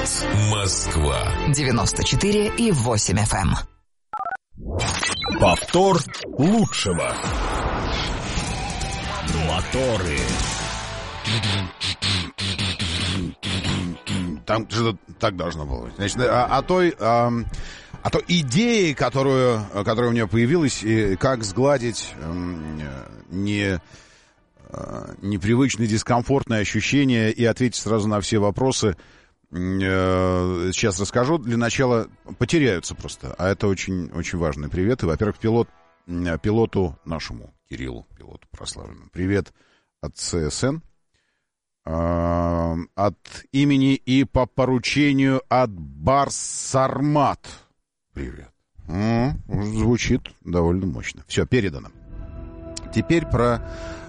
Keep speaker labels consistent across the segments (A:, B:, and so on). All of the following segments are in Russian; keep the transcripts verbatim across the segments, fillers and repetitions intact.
A: Экспресс. Москва.
B: девяносто четыре и восемь эф эм.
A: Повтор лучшего. Моторы.
C: Там что-то так должно было быть. Значит, о, о той... О... А то идея, которую, которая у меня появилась, и как сгладить э, не, э, непривычные дискомфортные ощущения и ответить сразу на все вопросы, э, сейчас расскажу. Для начала потеряются просто, а это очень, очень важный привет. И, во-первых, пилот, пилоту нашему, Кириллу, пилоту прославленному, привет от Си Эс Эн, э, от имени и по поручению от Барсармат. Привет. М-м, звучит довольно мощно. Все, передано. Теперь про,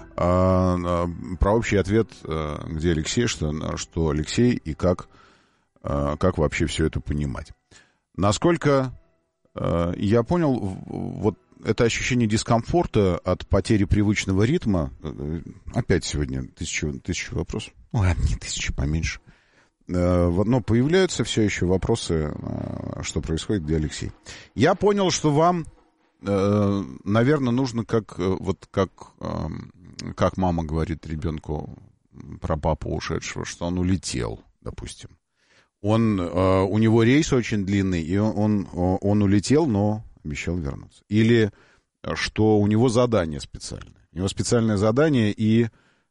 C: э, про общий ответ, э, где Алексей, что, что Алексей и как, э, как вообще все это понимать. Насколько э, я понял, вот это ощущение дискомфорта от потери привычного ритма, э, опять сегодня тысяча, тысяча вопросов, ладно, не тысяча, поменьше. Но появляются все еще вопросы, что происходит, где Алексей. Я понял, что вам, наверное, нужно, как, вот как, как мама говорит ребенку про папу ушедшего, что он улетел, допустим. Он, у него рейс очень длинный, и он, он улетел, но обещал вернуться. Или что у него задание специальное. У него специальное задание, и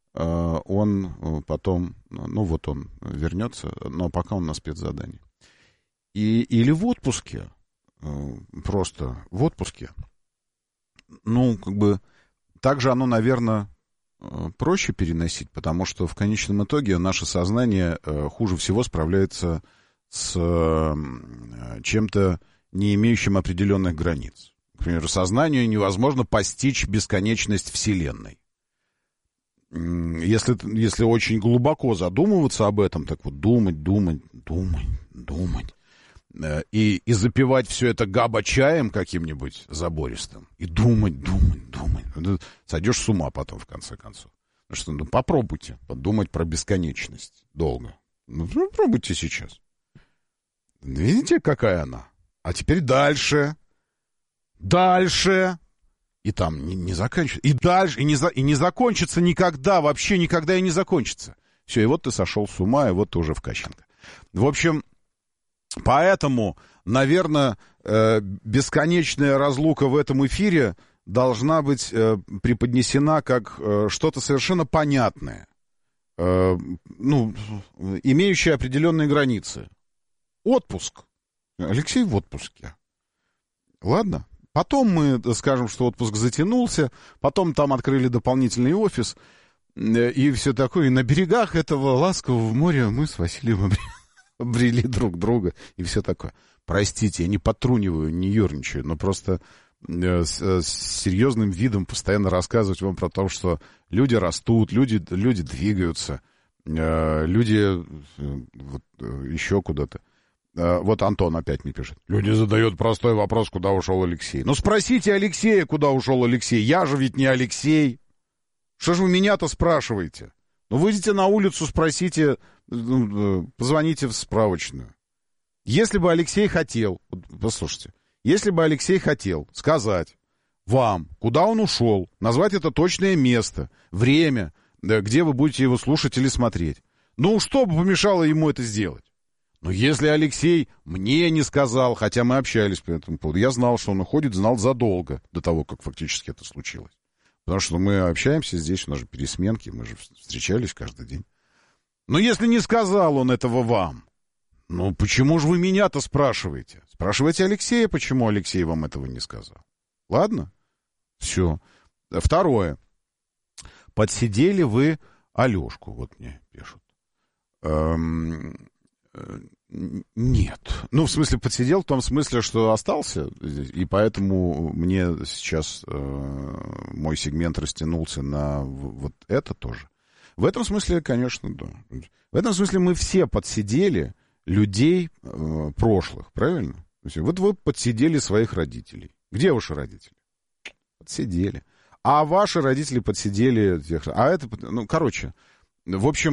C: он потом, ну вот он вернется, но пока он на спецзадании. И, или в отпуске, просто в отпуске. Ну, как бы, также оно, наверное, проще переносить, потому что в конечном итоге наше сознание хуже всего справляется с чем-то, не имеющим определенных границ. Например, сознанию невозможно постичь бесконечность Вселенной. Если, если очень глубоко задумываться об этом, так вот думать, думать, думать, думать, и, и запивать все это габа-чаем каким-нибудь забористым, и думать, думать, думать, сойдешь с ума потом, в конце концов. Потому что, ну, попробуйте подумать про бесконечность долго. Ну, попробуйте сейчас. Видите, какая она? А теперь дальше. Дальше. И там не, не заканчивается. И дальше, и не, за, и не закончится никогда, вообще никогда и не закончится. Все, и вот ты сошел с ума, и вот ты уже в Кащенко. В общем, поэтому, наверное, э, бесконечная разлука в этом эфире должна быть э, преподнесена как э, что-то совершенно понятное, э, ну, имеющее определенные границы. Отпуск. Алексей в отпуске. Ладно? Потом мы скажем, что отпуск затянулся, потом там открыли дополнительный офис, и все такое. И на берегах этого ласкового моря мы с Василием обрели друг друга, и все такое. Простите, я не потруниваю, не ерничаю, но просто с, с серьезным видом постоянно рассказывать вам про то, что люди растут, люди, люди двигаются, люди вот, еще куда-то. Вот Антон опять мне пишет. Люди задают простой вопрос, куда ушел Алексей. Ну спросите Алексея, куда ушел Алексей. Я же ведь не Алексей. Что же вы меня-то спрашиваете? Ну выйдите на улицу, спросите, позвоните в справочную. Если бы Алексей хотел, послушайте, если бы Алексей хотел сказать вам, куда он ушел, назвать это точное место, время, где вы будете его слушать или смотреть, ну что бы помешало ему это сделать? Но если Алексей мне не сказал, хотя мы общались по этому поводу, я знал, что он уходит, знал задолго до того, как фактически это случилось. Потому что мы общаемся здесь, у нас же пересменки, мы же встречались каждый день. Но если не сказал он этого вам, ну почему же вы меня-то спрашиваете? Спрашивайте Алексея, почему Алексей вам этого не сказал. Ладно? Все. Второе. Подсидели вы Алешку, вот мне пишут. Эм... Нет. Ну, в смысле, подсидел в том смысле, что остался, и поэтому мне сейчас э, мой сегмент растянулся на вот это тоже. В этом смысле, конечно, да. В этом смысле мы все подсидели людей э, прошлых, правильно? Вот вы подсидели своих родителей. Где ваши родители? Подсидели. А ваши родители подсидели тех... А это... Ну, короче, в общем...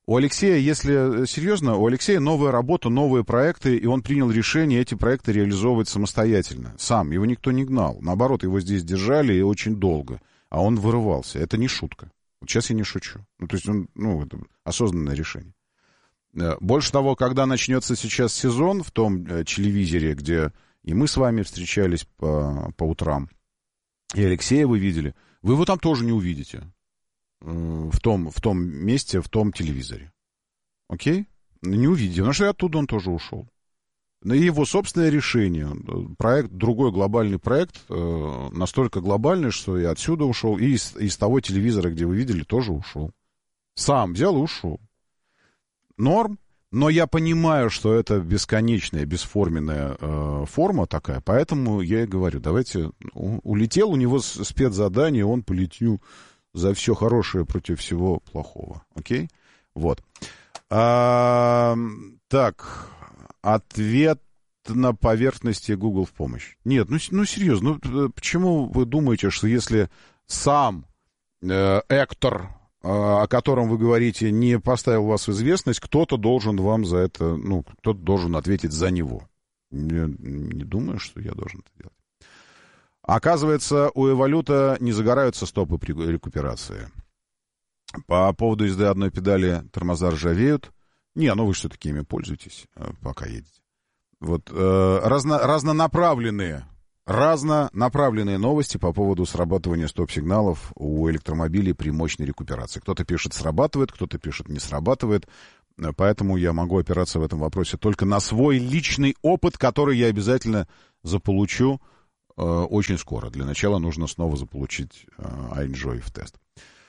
C: У Алексея, если серьезно, у Алексея новая работа, новые проекты, и он принял решение эти проекты реализовывать самостоятельно. Сам, его никто не гнал. Наоборот, его здесь держали и очень долго. А он вырывался. Это не шутка. Вот сейчас я не шучу. Ну, то есть, он, ну, это осознанное решение. Больше того, когда начнется сейчас сезон в том телевизоре, где и мы с вами встречались по, по утрам, и Алексея вы видели, вы его там тоже не увидите. В том, в том месте, в том телевизоре. Окей? Не увидите, потому что и оттуда он тоже ушел. Но его собственное решение, проект, другой глобальный проект, э, настолько глобальный, что и отсюда ушел, и из, из того телевизора, где вы видели, тоже ушел. Сам взял и ушел. Норм, но я понимаю, что это бесконечная, бесформенная э, форма такая, поэтому я и говорю, давайте, у, улетел, у него спецзадание, он полетел за все хорошее против всего плохого. Окей? Вот. А, так, ответ на поверхности Google в помощь. Нет, ну, ну серьезно, ну почему вы думаете, что если сам э, Эктор, э, о котором вы говорите, не поставил вас в известность, кто-то должен вам за это, ну, кто-то должен ответить за него? Я не думаю, что я должен это делать. Оказывается, у Эволюта не загораются стопы при рекуперации. По поводу езды одной педали тормоза ржавеют. Не, ну вы что такими пользуетесь, пока едете. Вот э, разно, разнонаправленные, разнонаправленные новости по поводу срабатывания стоп-сигналов у электромобилей при мощной рекуперации. Кто-то пишет срабатывает, кто-то пишет не срабатывает. Поэтому я могу опираться в этом вопросе только на свой личный опыт, который я обязательно заполучу очень скоро. Для начала нужно снова заполучить iEnjoy в тест.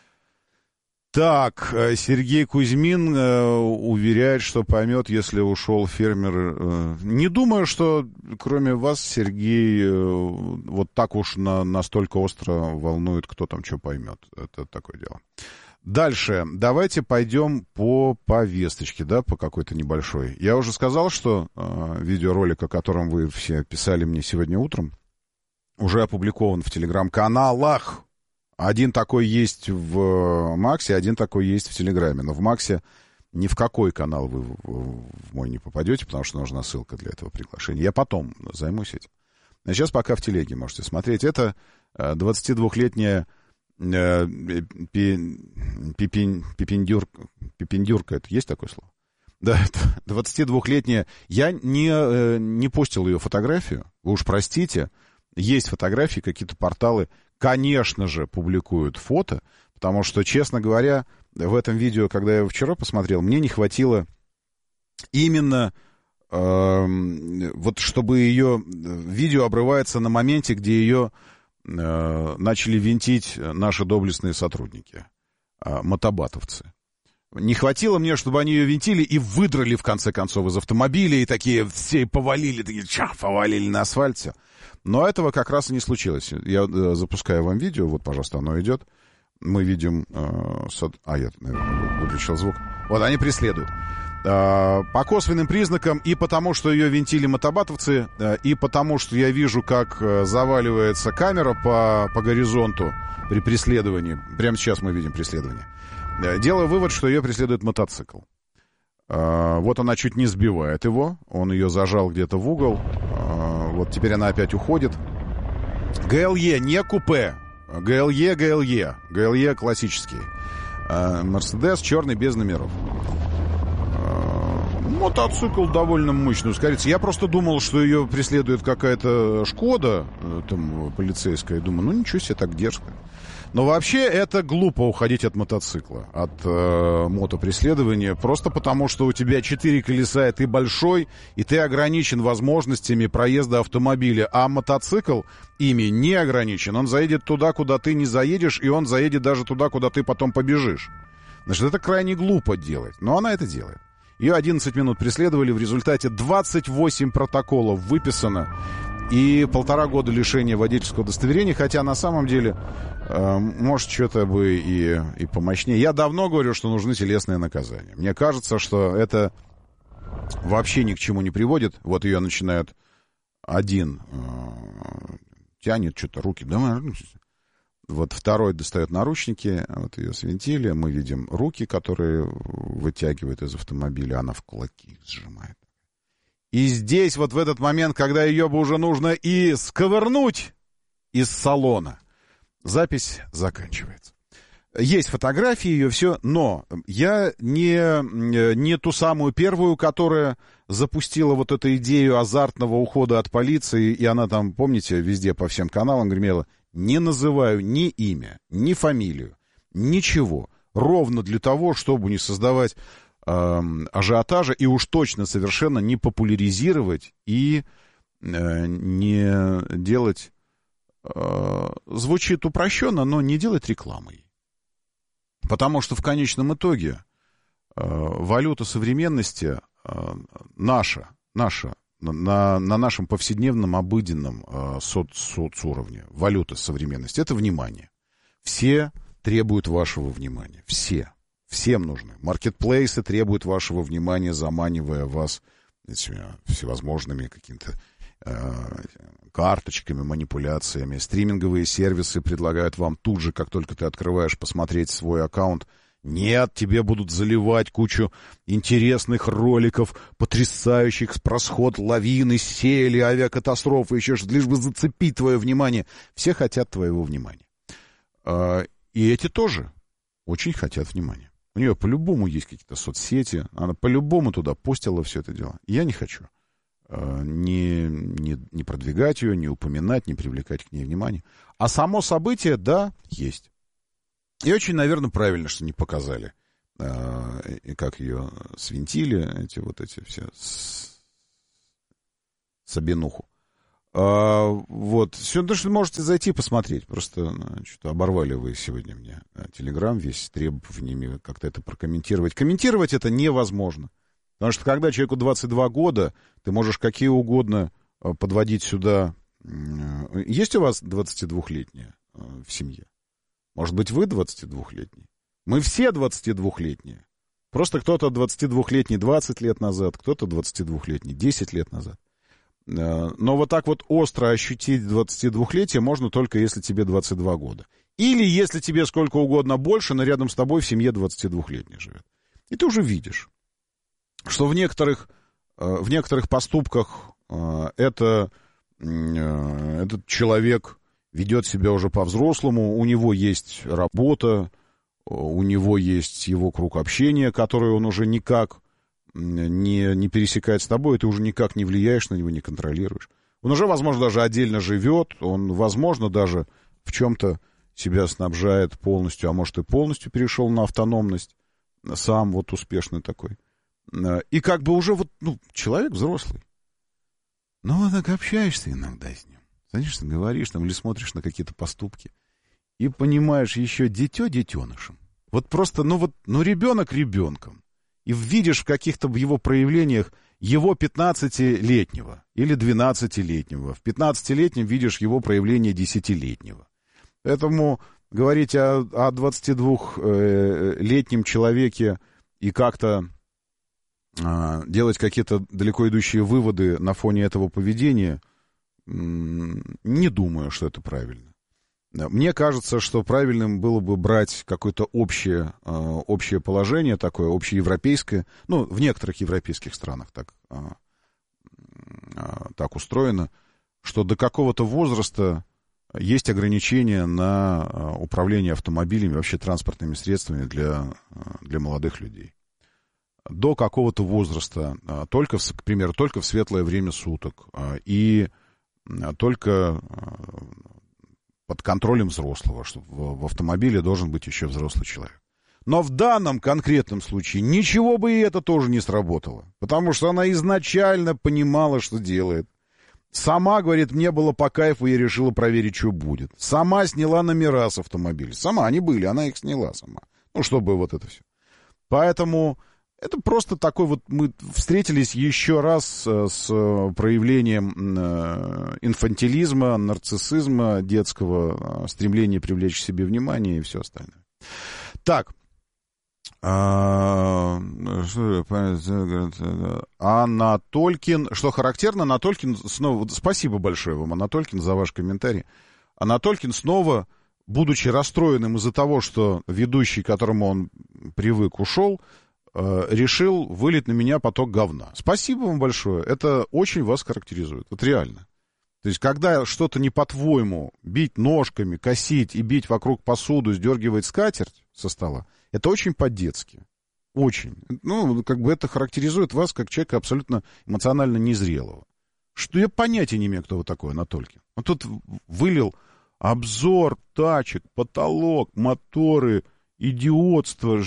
C: Так, Сергей Кузьмин э, уверяет, что поймет, если ушел фермер. Э, не думаю, что кроме вас, Сергей, э, вот так уж на, настолько остро волнует, кто там что поймет. Это такое дело. Дальше. Давайте пойдем по повесточке, да, по какой-то небольшой. Я уже сказал, что э, видеоролик, о котором вы все писали мне сегодня утром, уже опубликован в телеграм-каналах. Один такой есть в Максе, один такой есть в Телеграме. Но в Максе ни в какой канал вы в мой не попадете, потому что нужна ссылка для этого приглашения. Я потом займусь этим. А сейчас пока в телеге можете смотреть. Это двадцатидвухлетняя пипендюрка. Пипендюрка, это есть такое слово? Да, двадцатидвухлетняя. Я не, не постил ее фотографию. Вы уж простите. Есть фотографии, какие-то порталы, конечно же, публикуют фото, потому что, честно говоря, в этом видео, когда я его вчера посмотрел, мне не хватило именно, э, вот чтобы ее, видео обрывается на моменте, где ее э, начали винтить наши доблестные сотрудники, э, мотобатовцы. Не хватило мне, чтобы они ее винтили и выдрали, в конце концов, из автомобиля, и такие все повалили, такие ча, повалили на асфальте. Но этого как раз и не случилось. Я э, запускаю вам видео, вот, пожалуйста, оно идет. Мы видим... Э, сад... А, я, наверное, выключил звук. Вот, они преследуют. Э, по косвенным признакам, и потому, что ее винтили мотобатовцы, э, и потому, что я вижу, как э, заваливается камера по, по горизонту при преследовании. Прямо сейчас мы видим преследование. Э, делаю вывод, что ее преследует мотоцикл. Э, вот она чуть не сбивает его. Он ее зажал где-то в угол. Вот теперь она опять уходит. ГЛЕ, не купе. ГЛЕ, ГЛЕ. ГЛЕ классический. Мерседес черный, без номеров. Мотоцикл довольно мощно ускорится. Я просто думал, что ее преследует какая-то Шкода, там, полицейская. Думаю, ну ничего себе, так дерзко. Но вообще это глупо уходить от мотоцикла, от э, мотопреследования, просто потому, что у тебя четыре колеса, и ты большой, и ты ограничен возможностями проезда автомобиля, а мотоцикл ими не ограничен. Он заедет туда, куда ты не заедешь, и он заедет даже туда, куда ты потом побежишь. Значит, это крайне глупо делать, но она это делает. Ее одиннадцать минут преследовали, в результате двадцать восемь протоколов выписано и полтора года лишения водительского удостоверения, хотя на самом деле, э, может, что-то бы и, и помощнее. Я давно говорю, что нужны телесные наказания. Мне кажется, что это вообще ни к чему не приводит. Вот ее начинают один, э, тянет что-то руки. Давай, Вот второй достает наручники, вот ее свинтили, мы видим руки, которые вытягивают из автомобиля, она в кулаки их сжимает. И здесь вот в этот момент, когда ее бы уже нужно и сковырнуть из салона, запись заканчивается. Есть фотографии ее, все, но я не, не ту самую первую, которая запустила вот эту идею азартного ухода от полиции, и она там, помните, везде по всем каналам гремела, не называю ни имя, ни фамилию, ничего, ровно для того, чтобы не создавать э, ажиотажа и уж точно совершенно не популяризировать и э, не делать, э, звучит упрощенно, но не делать рекламой. Потому что в конечном итоге э, валюта современности э, наша, наша, на, на нашем повседневном, обыденном э, соц, соцуровне, валюта современности, это внимание. Все требуют вашего внимания. Все. Всем нужны. Маркетплейсы требуют вашего внимания, заманивая вас этими всевозможными какими-то э, карточками, манипуляциями. Стриминговые сервисы предлагают вам тут же, как только ты открываешь, посмотреть свой аккаунт. Нет, тебе будут заливать кучу интересных роликов, потрясающих, с просход лавины, сели, авиакатастрофы, еще что-то, лишь бы зацепить твое внимание. Все хотят твоего внимания. И эти тоже очень хотят внимания. У нее по-любому есть какие-то соцсети, она по-любому туда постила все это дело. Я не хочу не, не, не продвигать ее, не упоминать, не привлекать к ней внимания. А само событие, да, есть. И очень, наверное, правильно, что не показали, э, и как ее свинтили, эти вот эти все с... собенуху. А, вот, все, что можете зайти посмотреть, просто ну, что-то оборвали вы сегодня мне Телеграм весь требованиями как-то это прокомментировать. Комментировать это невозможно, потому что когда человеку двадцать два года, ты можешь какие угодно подводить сюда. Есть у вас двадцатидвухлетняя в семье? Может быть, вы двадцатидвухлетний? Мы все двадцатидвухлетние. Просто кто-то двадцатидвухлетний двадцать лет назад, кто-то двадцатидвухлетний десять лет назад. Но вот так вот остро ощутить двадцатидвухлетие можно только если тебе двадцать два года. Или если тебе сколько угодно больше, но рядом с тобой в семье двадцатидвухлетний живет. И ты уже видишь, что в некоторых, в некоторых поступках это, этот человек ведет себя уже по-взрослому, у него есть работа, у него есть его круг общения, который он уже никак не, не пересекает с тобой, ты уже никак не влияешь на него, не контролируешь. Он уже, возможно, даже отдельно живет, он, возможно, даже в чем-то себя снабжает полностью, а может и полностью перешел на автономность, сам вот успешный такой. И как бы уже вот, ну, человек взрослый. Но вот так общаешься иногда с ним. Конечно, говоришь там или смотришь на какие-то поступки и понимаешь еще дитё детенышем. Вот просто, ну вот, ну ребенок ребенком. И видишь в каких-то в его проявлениях его пятнадцатилетнего или двенадцатилетнего. В пятнадцатилетнем видишь его проявление десятилетнего. Поэтому говорить о, о двадцатидвухлетнем человеке и как-то э, делать какие-то далеко идущие выводы на фоне этого поведения, не думаю, что это правильно. Мне кажется, что правильным было бы брать какое-то общее, общее положение, такое общеевропейское, ну, в некоторых европейских странах так, так устроено, что до какого-то возраста есть ограничения на управление автомобилями, вообще транспортными средствами для, для молодых людей. До какого-то возраста, только, к примеру, только в светлое время суток, и только под контролем взрослого, что в автомобиле должен быть еще взрослый человек. Но в данном конкретном случае ничего бы и это тоже не сработало, потому что она изначально понимала, что делает. Сама, говорит, мне было по кайфу, я решила проверить, что будет. Сама сняла номера с автомобиля. Сама они были, она их сняла сама. Ну, чтобы вот это все. Поэтому это просто такой вот... Мы встретились еще раз с проявлением инфантилизма, нарциссизма детского, стремления привлечь к себе внимание и все остальное. Так. Анатолькин, что характерно, Анатолькин снова, спасибо большое вам, Анатолькин, за ваш комментарий. Анатолькин снова будучи расстроенным из-за того, что ведущий, к которому он привык, ушел, э, решил вылить на меня поток говна. Спасибо вам большое. Это очень вас характеризует. Вот реально. То есть, когда что-то не по-твоему, бить ножками, косить и бить вокруг посуду, сдергивать скатерть со стола, это очень по-детски. Очень. Ну, как бы это характеризует вас как человека абсолютно эмоционально незрелого. Что я понятия не имею, кто вы такой, Анатолькин. Он тут вылил обзор тачек, потолок, моторы, идиотство.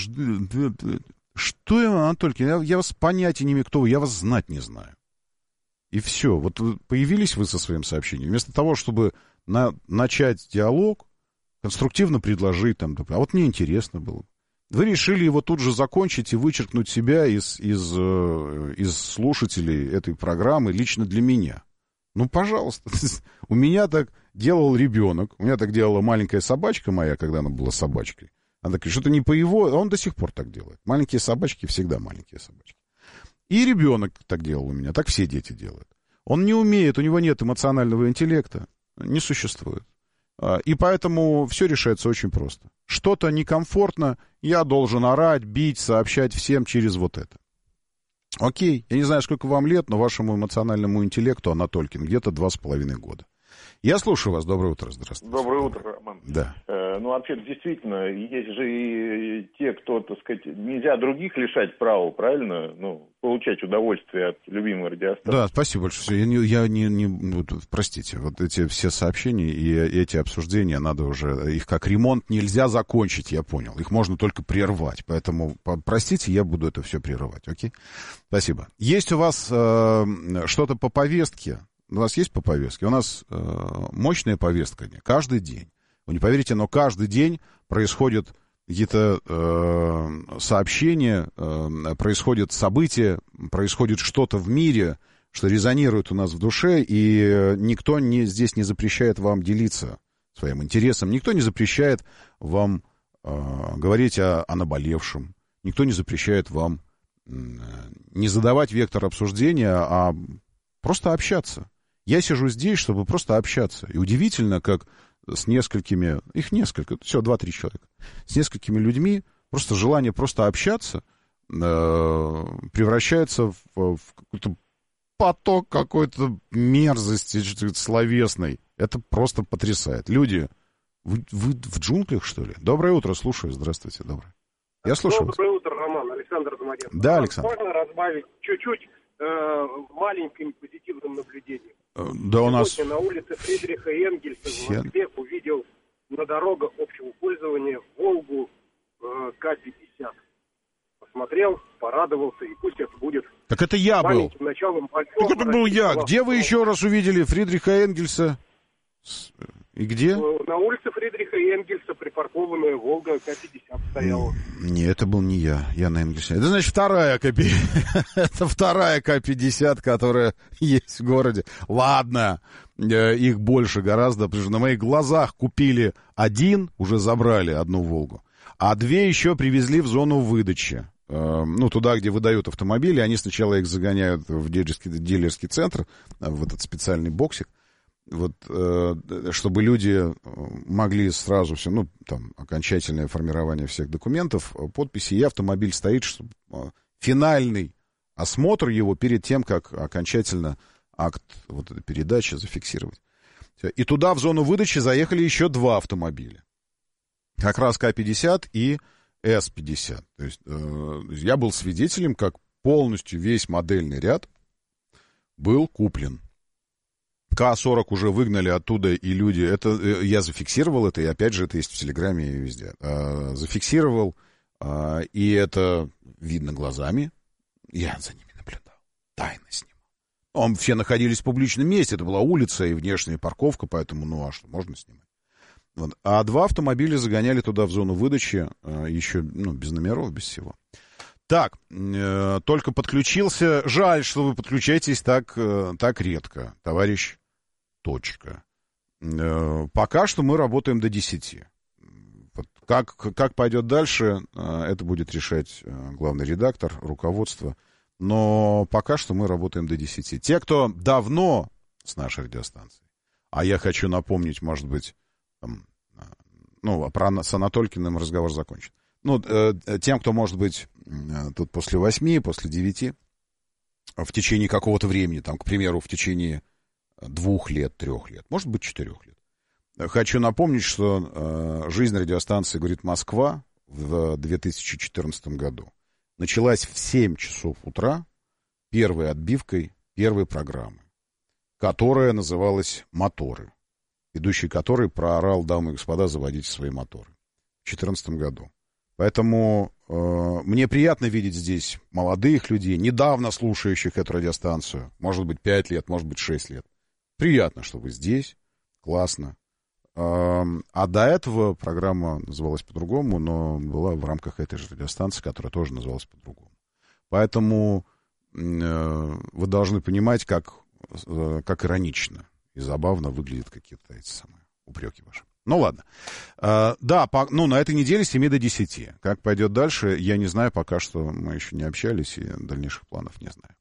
C: Что я, Анатолькин? Я, я вас понятия не имею, кто вы. Я вас знать не знаю. И все. Вот появились вы со своим сообщением. Вместо того, чтобы на, начать диалог, конструктивно предложить, там, а вот мне интересно было. Вы решили его тут же закончить и вычеркнуть себя из, из, из слушателей этой программы лично для меня. Ну, пожалуйста. У меня так делал ребенок, у меня так делала маленькая собачка моя, когда она была собачкой. Она такая, что-то не по его... А он до сих пор так делает. Маленькие собачки всегда маленькие собачки. И ребенок так делал у меня, так все дети делают. Он не умеет, у него нет эмоционального интеллекта, не существует. И поэтому все решается очень просто. Что-то некомфортно, я должен орать, бить, сообщать всем через вот это. Окей, я не знаю, сколько вам лет, но вашему эмоциональному интеллекту, Анатолькин, где-то два с половиной года. Я слушаю вас. Доброе утро. Здравствуйте.
D: Доброе утро, Роман.
C: Да.
D: Э, ну, вообще, действительно, есть же и те, кто, так сказать, нельзя других лишать права, правильно? Ну, получать удовольствие от любимой радиостанции.
C: Да, спасибо большое. Я не, я не, не вот, простите, вот эти все сообщения и эти обсуждения, надо уже, их как ремонт нельзя закончить, я понял. Их можно только прервать. Поэтому, простите, я буду это все прерывать, окей? Спасибо. Есть у вас э, что-то по повестке? У вас есть по повестке? У нас э, мощная повестка каждый день. Вы не поверите, но каждый день происходят какие-то э, сообщения, э, происходят события, происходит что-то в мире, что резонирует у нас в душе, и никто не, здесь не запрещает вам делиться своим интересом, никто не запрещает вам э, говорить о, о наболевшем, никто не запрещает вам э, не задавать вектор обсуждения, а просто общаться. Я сижу здесь, чтобы просто общаться. И удивительно, как с несколькими, их несколько, все, два-три человека, с несколькими людьми просто желание просто общаться э, превращается в, в какой-то поток какой-то мерзости словесной. Это просто потрясает. Люди, вы, вы в джунглях, что ли? Доброе утро, слушаю. Здравствуйте, доброе. Я слушаю вас.
E: Доброе утро, Роман. Александр Домодедов.
C: Да, Александр.
E: Можно разбавить чуть-чуть э, маленьким позитивным наблюдением?
C: Да, у нас...
E: Сегодня на улице Фридриха Энгельса в Москве увидел на дорогах общего пользования Волгу э, К пятьдесят. Посмотрел, порадовался, и пусть это будет...
C: Так это я был.
E: Началом большого...
C: Так это был я. Где вы еще раз увидели Фридриха Энгельса? И где?
E: На улице Фридриха Энгельса припаркованная Волга К пятьдесят стояла.
C: Не, это был не я. Я на Энгельсе. Это значит вторая К пятьдесят. Это вторая К пятьдесят, которая есть в городе. Ладно, их больше гораздо, потому что на моих глазах купили один, уже забрали одну Волгу, а две еще привезли в зону выдачи. Ну, туда, где выдают автомобили. Они сначала их загоняют в дилерский, дилерский центр, в этот специальный боксик. Вот, э, чтобы люди могли сразу все, ну, там, окончательное формирование всех документов, подписи, и автомобиль стоит, чтобы финальный осмотр его перед тем, как окончательно акт вот этой передачи зафиксировать. И туда, в зону выдачи, заехали еще два автомобиля. Как раз К пятьдесят и С пятьдесят. То есть э, я был свидетелем, как полностью весь модельный ряд был куплен. К сорок уже выгнали оттуда, и люди... Это, я зафиксировал это, и опять же это есть в Телеграме и везде. А, зафиксировал, а, и это видно глазами. Я за ними наблюдал, тайно снимал. Он, все находились в публичном месте, это была улица и внешняя парковка, поэтому, ну а что, можно снимать. Вот. А два автомобиля загоняли туда в зону выдачи, а, еще, ну, без номеров, без всего. Так, э, только подключился. Жаль, что вы подключаетесь так, э, так редко, товарищ. Точка. Э, пока что мы работаем до десяти. Вот как, как пойдет дальше, э, это будет решать э, главный редактор, руководство. Но пока что мы работаем до десяти. Те, кто давно с нашей радиостанцией, а я хочу напомнить, может быть, там, Ну, про, с Анатолькиным разговор закончен. Ну, э, тем, кто, может быть, э, тут после восьми, после девяти, в течение какого-то времени, там, к примеру, в течение двух лет, трех лет, может быть, четырех лет. Хочу напомнить, что э, жизнь радиостанции «Говорит Москва» в две тысячи четырнадцатом году началась в семь часов утра первой отбивкой первой программы, которая называлась «Моторы», ведущий которой проорал: дамы и господа, заводите свои моторы, в две тысячи четырнадцатом году. Поэтому э, мне приятно видеть здесь молодых людей, недавно слушающих эту радиостанцию, может быть, пять лет, может быть, шесть лет. Приятно, что вы здесь, классно. Э, а до этого программа называлась по-другому, но была в рамках этой же радиостанции, которая тоже называлась по-другому. Поэтому э, вы должны понимать, как, э, как иронично и забавно выглядят какие-то эти самые упреки ваши. Ну, ладно. А, да, по, ну, на этой неделе с семи до десяти. Как пойдет дальше, я не знаю, пока что мы еще не общались, и дальнейших планов не знаю.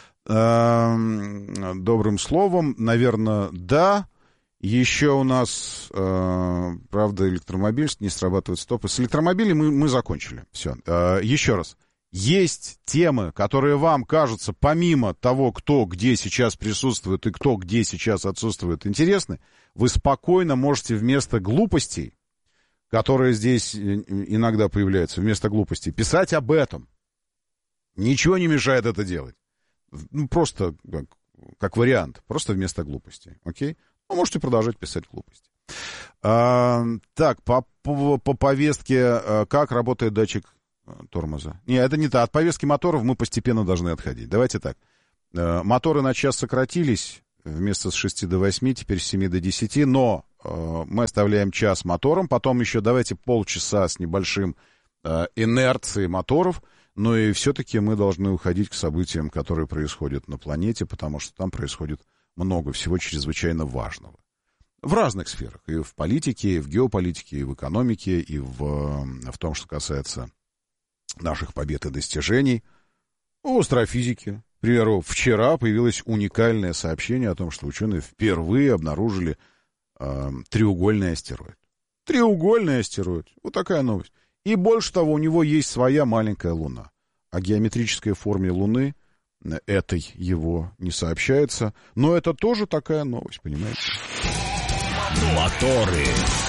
C: А, добрым словом, наверное, да. Еще у нас, а, правда, электромобиль, не срабатывает стопы. С электромобилем мы, мы закончили. Все. А, еще раз. Есть темы, которые вам кажутся, помимо того, кто где сейчас присутствует и кто где сейчас отсутствует, интересны, вы спокойно можете вместо глупостей, которые здесь иногда появляются, вместо глупостей, писать об этом. Ничего не мешает это делать. Ну, просто как, как вариант, просто вместо глупостей. Окей? Вы можете продолжать писать глупости. А, так, по, по, по повестке, как работает датчик тормоза. Не, это не то. От повестки моторов мы постепенно должны отходить. Давайте так. Моторы на час сократились вместо с шести до восьми, теперь с семи до десяти, но мы оставляем час мотором, потом еще давайте полчаса с небольшим инерцией моторов, но и все-таки мы должны уходить к событиям, которые происходят на планете, потому что там происходит много всего чрезвычайно важного. В разных сферах. И в политике, и в геополитике, и в экономике, и в, в том, что касается наших побед и достижений. В астрофизике. К примеру, вчера появилось уникальное сообщение о том, что ученые впервые обнаружили э, треугольный астероид. Треугольный астероид. Вот такая новость. И больше того, у него есть своя маленькая Луна. О геометрической форме Луны этой его не сообщается. Но это тоже такая новость, понимаете?
A: Моторы.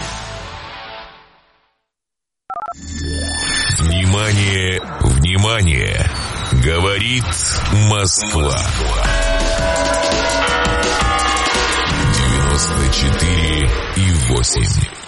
A: Внимание, внимание! Говорит Москва. девяносто четыре и восемь.